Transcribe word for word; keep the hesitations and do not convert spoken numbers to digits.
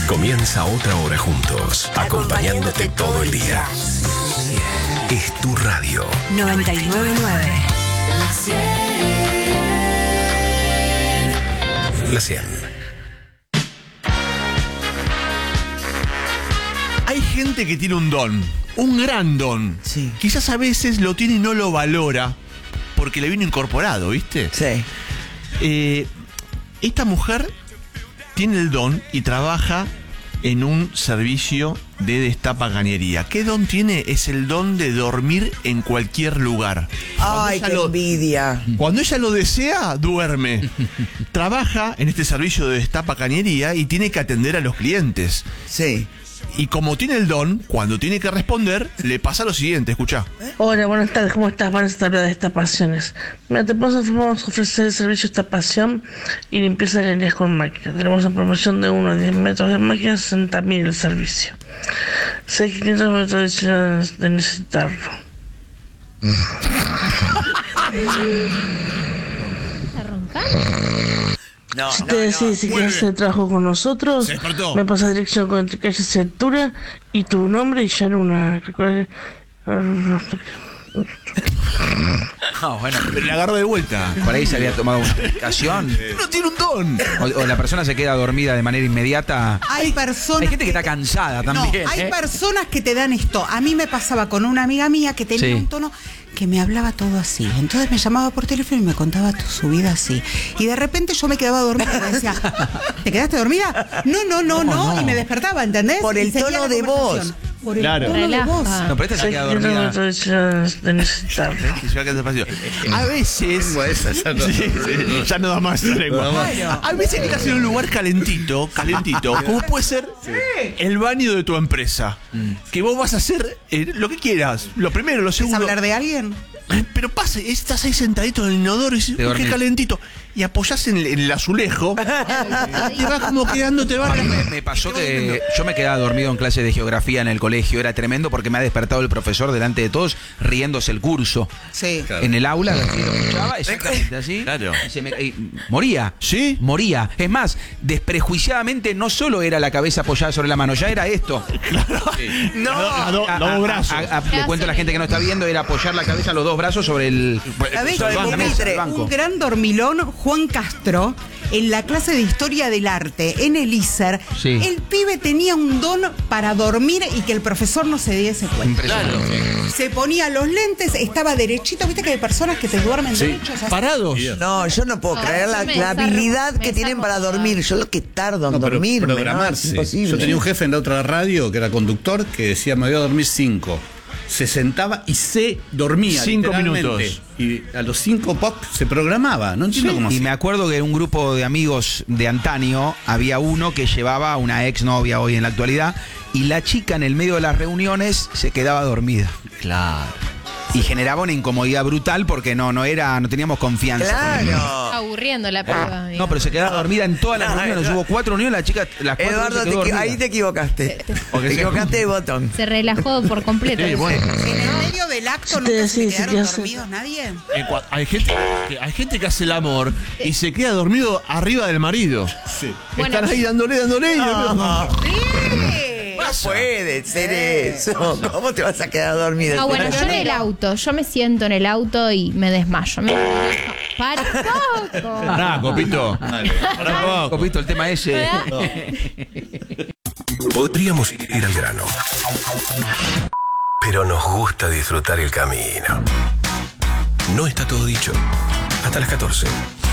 Comienza otra hora juntos, acompañándote todo el día. Es tu radio. noventa y nueve punto nueve. La cien. Hay gente que tiene un don, un gran don. Sí. Quizás a veces lo tiene y no lo valora porque le vino incorporado, ¿viste? Sí. Eh, esta mujer tiene el don y trabaja en un servicio de destapacañería. ¿Qué don tiene? Es el don de dormir en cualquier lugar. Ay, Cuando qué ella lo- envidia. Cuando ella lo desea, duerme. Trabaja en este servicio de destapacañería y tiene que atender a los clientes. Sí. Y como tiene el don, cuando tiene que responder, le pasa lo siguiente, escuchá. Hola, buenas tardes, ¿cómo estás? Van a estar de destapaciones. Mira, te podemos ofrecer el servicio de destapación y limpieza de líneas con máquina. Tenemos una promoción de uno a diez metros de máquina, sesenta mil el servicio. seis mil quinientos metros adicionales de necesitarlo. No, Si no, te no. decides si quieres hacer trabajo con nosotros, Se despertó. me pasas dirección con tu calle y altura y tu nombre y ya en una... No, bueno, Pero la agarro de vuelta. por ahí se había tomado una medicación. No tiene un don. O, o la persona se queda dormida de manera inmediata. Hay personas. Hay gente que está cansada también. No, hay ¿eh? personas que te dan esto. A mí me pasaba con una amiga mía que tenía Sí. un tono que me hablaba todo así. Entonces me llamaba por teléfono y me contaba tu, su vida así. Y de repente yo me quedaba dormida y me decía, ¿te quedaste dormida? No, no, no, no. No, no. Y me despertaba, ¿entendés? Por el Y seguía tono la de conversación. voz. Por el Claro. tono de voz. No, pero esta se queda dormida. de necesitarlo. Y se va a quedar despacio. A veces. Esa, ya no. Sí, sí, ya no da más la lengua. A veces que estás en un lugar calentito, calentito, como puede ser el baño de tu empresa. Que vos vas a hacer eh, lo que quieras. Lo primero, lo ¿Es segundo. hablar de alguien? Eh, Pero pasa, estás ahí sentadito en el inodoro y dices, Te "Uy, qué dormís. calentito". Y apoyás en el, en el azulejo. Te vas como quedando, te vas. A mí me, me pasó que yo me quedaba dormido en clase de geografía en el colegio. Era tremendo porque me ha despertado el profesor delante de todos riéndose el curso. Sí. Claro. En el aula, así lo escuchaba, exactamente así. Claro. Y se me- y moría. ¿Sí? Moría. Es más, desprejuiciadamente no solo era la cabeza apoyada sobre la mano, ya era esto. No. A do- A- los a- dos brazos. a- a- le cuento a la gente que no está viendo, era apoyar la cabeza, los dos brazos sobre el, ¿Sabés sobre que la el mesa, pupitre. el banco. un gran dormilón, Juan Castro, en la clase de Historia del Arte en el I S E R, Sí. el pibe tenía un don para dormir y que el profesor no se diese cuenta. Impresionante. Se ponía los lentes, estaba derechito, viste que hay personas que te duermen derechos así. Parados. No, yo no puedo No, creer yo la, me la saco- habilidad me que tienen saco para toda. dormir. Yo lo que tardo en No, pero dormirme, ¿no? Es programarse. imposible. Yo tenía un jefe en la otra radio que era conductor que decía me voy a dormir cinco. Se sentaba y se dormía. Cinco literalmente. minutos. Y a los cinco pop se programaba. No entiendo cómo Y hacía. me acuerdo que en un grupo de amigos de antaño había uno que llevaba a una exnovia hoy en la actualidad y la chica en el medio de las reuniones se quedaba dormida. Claro. Y generaba una incomodidad brutal porque no, no era, no teníamos confianza. Claro. Aburriendo la piba. No, pero se quedaba dormida en todas las No, reuniones. no. Hubo cuatro reuniones, la chica, las cuatro Eduardo, se te quedó equi- dormida. ahí te equivocaste. Porque Te se- equivocaste de botón. Se relajó por completo. Sí, bueno. En el medio del acto Si nunca te se decís, quedaron ¿qué haces? dormidos nadie. Eh, cua- Hay gente, que, hay gente que hace el amor y se queda dormido arriba del marido. Bueno. Están ahí dándole, dándole. y- No, Sí. no puede ser eso. ¿Cómo te vas a quedar dormido? Ah, bueno, yo en el auto, yo me siento en el auto y me desmayo. Me... Para poco. Pará, Copito. Pará un poco. Copito, el tema ese. Podríamos ir al grano, pero nos gusta disfrutar el camino. No está todo dicho. Hasta las catorce.